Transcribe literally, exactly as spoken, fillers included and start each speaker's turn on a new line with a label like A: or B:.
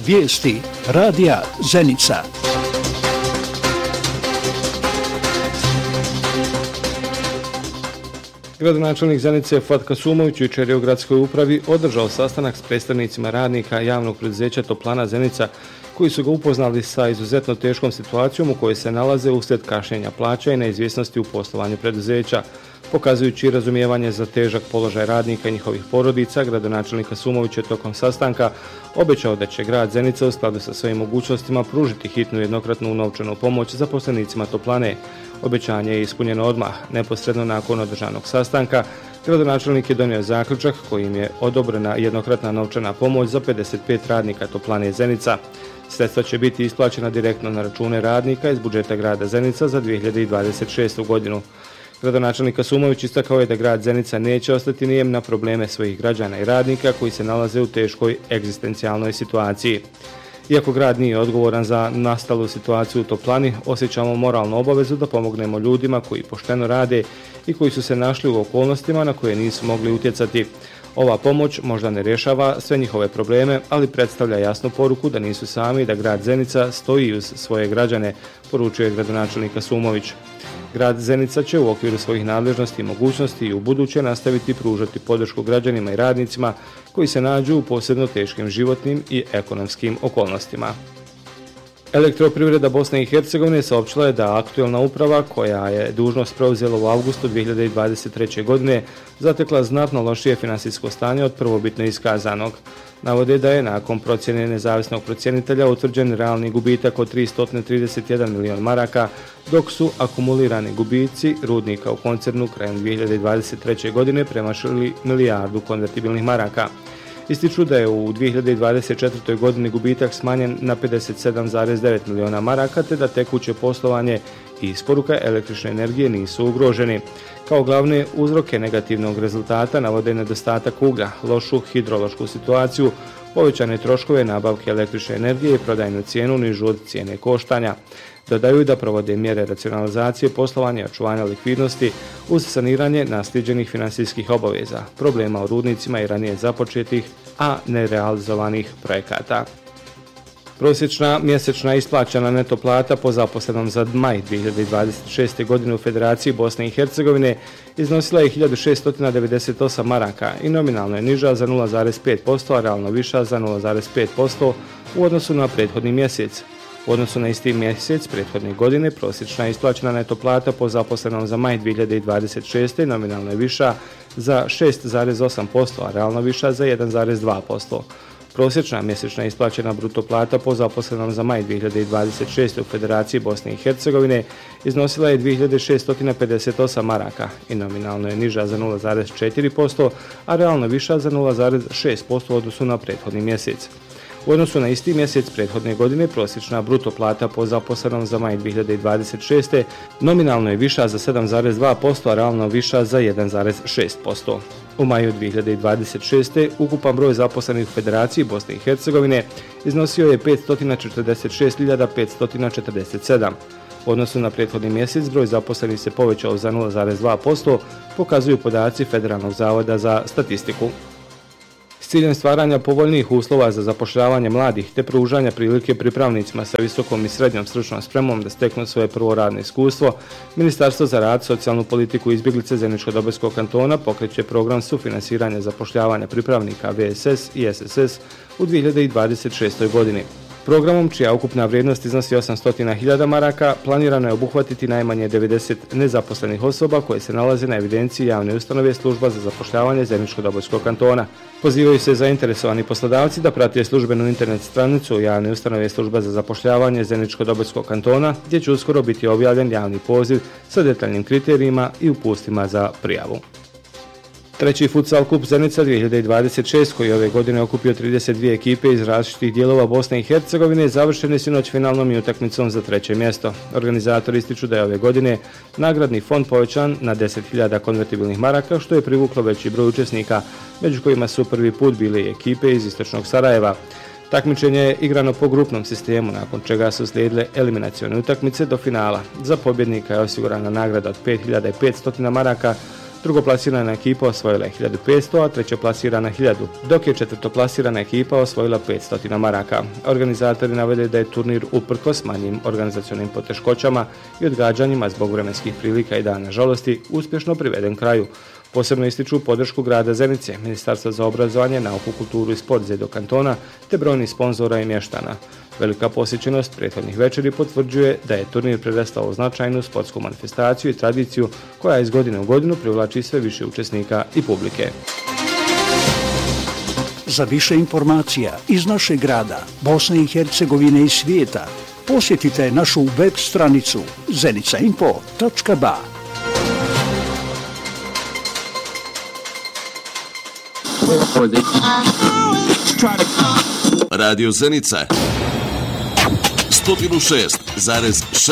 A: Vijesti radija Zenica.
B: Gradonačelnik Zenice Fatka Sumović jučer je u gradskoj upravi održao sastanak s predstavnicima radnika javnog preduzeća Toplana Zenica koji su ga upoznali sa izuzetno teškom situacijom u kojoj se nalaze uslijed kašnjenja plaća i neizvjesnosti u poslovanju preduzeća. Pokazujući razumijevanje za težak položaj radnika i njihovih porodica, gradonačelnika Sumović je tokom sastanka obećao da će grad Zenica u skladu sa svojim mogućnostima pružiti hitnu jednokratnu novčanu pomoć zaposlenicima Toplane. Obećanje je ispunjeno odmah. Neposredno nakon održanog sastanka, gradonačelnik je donio zaključak kojim je odobrena jednokratna novčana pomoć za pedeset pet radnika Toplane Zenica. Sredstva će biti isplaćena direktno na račune radnika iz budžeta grada Zenica za dvije hiljade dvadeset šestu. godinu. Gradonačelnika Sumović istakao je da grad Zenica neće ostati nijem na probleme svojih građana i radnika koji se nalaze u teškoj egzistencijalnoj situaciji. Iako grad nije odgovoran za nastalu situaciju u Toplani, osjećamo moralnu obavezu da pomognemo ljudima koji pošteno rade i koji su se našli u okolnostima na koje nisu mogli utjecati. Ova pomoć možda ne rješava sve njihove probleme, ali predstavlja jasnu poruku da nisu sami i da grad Zenica stoji uz svoje građane, poručuje gradonačelnika Sumović. Grad Zenica će u okviru svojih nadležnosti i mogućnosti i u buduće nastaviti pružati podršku građanima i radnicima koji se nađu u posebno teškim životnim i ekonomskim okolnostima. Elektroprivreda Bosne i Hercegovine saopćila je da aktuelna uprava, koja je dužnost preuzela u avgustu dvije hiljade dvadeset treće. godine, zatekla znatno lošije finansijsko stanje od prvobitno iskazanog. Navode da je nakon procjene nezavisnog procjenitelja utvrđen realni gubitak od tristo trideset jedan milion maraka, dok su akumulirani gubici rudnika u koncernu krajem dvije hiljade dvadeset treće. godine premašili milijardu konvertibilnih maraka. Ističu da je u dvije hiljade dvadeset četvrtoj. godini gubitak smanjen na pedeset sedam zarez devet miliona maraka, te da tekuće poslovanje i isporuka električne energije nisu ugroženi. Kao glavne uzroke negativnog rezultata navode nedostatak uglja, lošu hidrološku situaciju, povećane troškove nabavke električne energije i prodajnu cijenu nižu od cijene koštanja. Dodaju da provode mjere racionalizacije poslovanja i očuvanja likvidnosti uz saniranje naslijeđenih finansijskih obaveza, problema u rudnicima i ranije započetih, a nerealizovanih projekata. Prosječna mjesečna isplaćena neto plata po zaposlenom za maj dvije hiljade dvadeset šeste. godine u Federaciji Bosne i Hercegovine iznosila je hiljadu šesto devedeset osam maraka i nominalno je niža za nula zarez pet posto, a realno viša za nula zarez pet posto u odnosu na prethodni mjesec. U odnosu na isti mjesec prethodne godine prosječna isplaćena neto plata po zaposlenom za maj dvije hiljade dvadeset šeste. nominalno je viša za šest zarez osam posto, a realno viša za jedan zarez dva posto. Prosječna mjesečna isplaćena bruto plata po zaposlenom za maj dvije hiljade dvadeset šeste. u Federaciji Bosne i Hercegovine iznosila je dvije hiljade šesto pedeset osam maraka i nominalno je niža za nula zarez četiri posto, a realno viša za nula zarez šest posto u odnosu na prethodni mjesec. U odnosu na isti mjesec prethodne godine prosječna bruto plata po zaposlenom za maj dvije hiljade dvadeset šeste. nominalno je viša za sedam zarez dva posto, a realno viša za jedan zarez šest posto. U maju dvije hiljade dvadeset šeste. ukupan broj zaposlenih u Federaciji Bosne i Hercegovine iznosio je petsto četrdeset šest hiljada petsto četrdeset sedam. U odnosu na prethodni mjesec broj zaposlenih se povećao za nula zarez dva posto, pokazuju podaci Federalnog zavoda za statistiku. S ciljem stvaranja povoljnijih uslova za zapošljavanje mladih te pružanja prilike pripravnicima sa visokom i srednjom stručnom spremom da steknu svoje prvo radno iskustvo, Ministarstvo za rad, socijalnu politiku i izbjeglice Zeničko-Dobojskog kantona pokreće program sufinansiranja zapošljavanja pripravnika V S S i S S S u dvije hiljade dvadeset šestoj. godini. Programom, čija ukupna vrijednost iznosi osamsto hiljada maraka, planirano je obuhvatiti najmanje devedeset nezaposlenih osoba koje se nalaze na evidenciji javne ustanove Služba za zapošljavanje Zeničko-Dobojskog kantona. Pozivaju se zainteresovani poslodavci da prate službenu internet stranicu javne ustanove Služba za zapošljavanje Zeničko-Dobojskog kantona, gdje će uskoro biti objavljen javni poziv sa detaljnim kriterijima i upustima za prijavu. Treći futsal kup Zenica dvije hiljade dvadeset šeste. koji ove godine okupio trideset dvije ekipe iz različitih dijelova Bosne i Hercegovine završen je sinoć finalnom i utakmicom za treće mjesto. Organizatori ističu da je ove godine nagradni fond povećan na deset hiljada konvertibilnih maraka, što je privuklo veći broj učesnika, među kojima su prvi put bile i ekipe iz istočnog Sarajeva. Takmičenje je igrano po grupnom sistemu, nakon čega su slijedile eliminacione utakmice do finala. Za pobjednika je osigurana nagrada od pet hiljada petsto maraka, Drugoplasirana ekipa osvojila je hiljadu petsto, a trećeplasirana hiljadu, dok je četvrtoplasirana ekipa osvojila petsto maraka. Organizatori navode da je turnir uprkos manjim organizacionim poteškoćama i odgađanjima zbog vremenskih prilika i dana žalosti uspješno priveden kraju. Posebno ističu podršku grada Zenice, Ministarstva za obrazovanje, nauku, kulturu i sport Zedo kantona te brojnih sponzora i mještana. Velika posjećenost prethodnih večeri potvrđuje da je turnir prerastao u značajnu sportsku manifestaciju i tradiciju koja iz godine u godinu privlači sve više učesnika i publike.
A: Za više informacija iz našeg grada, Bosne i Hercegovine i svijeta, posjetite našu web stranicu zenica info točka ba.
C: Radio Zenica sto šest zarez šest